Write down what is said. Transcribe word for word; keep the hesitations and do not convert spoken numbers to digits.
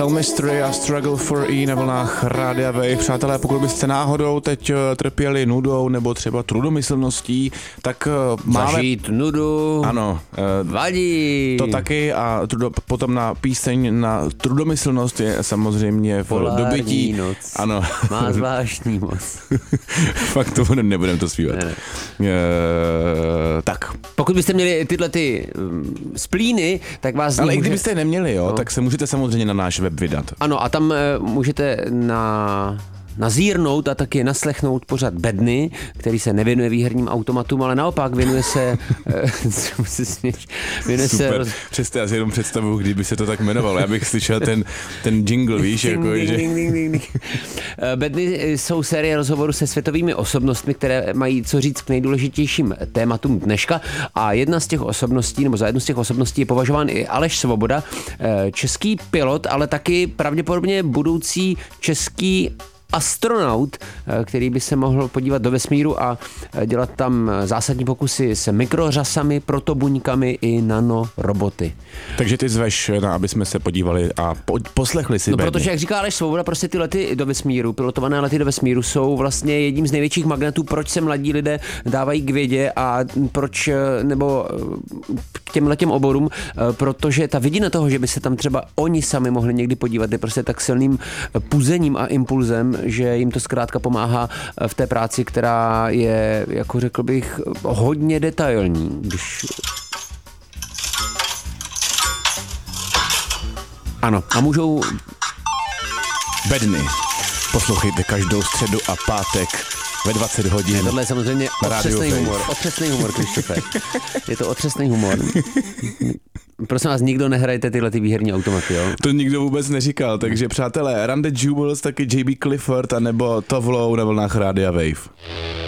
El Mystery a Struggle for E na vlnách Rádia Wave. Přátelé, pokud byste náhodou teď trpěli nudou nebo třeba trudomyslností, tak máme... Zažít nudu, ano, vadí. To taky a trudo, potom na píseň na trudomyslnost je samozřejmě v Polární dobytí. noc. Ano. Má zvláštní moc. Fakt to nebudem to zpívat. Ne, ne. E, tak. Pokud byste měli tyhle ty um, splíny, tak vás... Ale může... i kdybyste je neměli, jo, no. tak se můžete samozřejmě na náš web vydat. Ano, a tam uh, můžete na... nazírnout a taky naslechnout pořad Bedny, který se nevěnuje výherním automatům, ale naopak věnuje se... věnuje Super, se... přesto já si jenom představuju, kdyby se to tak jmenovalo. Já bych slyšel ten, ten jingle, víš, ding, jako, ding, že... Ding, ding, ding, ding. Bedny jsou série rozhovorů se světovými osobnostmi, které mají co říct k nejdůležitějším tématům dneška a jedna z těch osobností, nebo za jednu z těch osobností je považován i Aleš Svoboda, český pilot, ale taky pravděpodobně budoucí český astronaut, který by se mohl podívat do vesmíru a dělat tam zásadní pokusy s mikrořasami, protobuňkami i nanoroboty. Takže ty zveš, na, aby jsme se podívali a po, poslechli si No, Bedny. protože, jak říká Aleš Svoboda, prostě ty lety do vesmíru, pilotované lety do vesmíru jsou vlastně jedním z největších magnetů, proč se mladí lidé dávají k vědě a proč, nebo k těm letěm oborům, protože ta vidina toho, že by se tam třeba oni sami mohli někdy podívat, je prostě tak silným puzením a impulzem, že jim to zkrátka pomáhá v té práci, která je, jako řekl bych, hodně detailní. Když... Ano, a můžou... Bedny. Poslouchejte každou středu a pátek ve dvacet hodin. Tohle je samozřejmě otřesný humor. Otřesný humor, Krištofe. Je to otřesný humor. Prosím vás, nikdo nehrajte tyhle ty výherní automaty, jo? To nikdo vůbec neříkal, takže přátelé, Run the Jewels, taky J B Clifford, anebo Tovlow na vlnách Rádia Wave.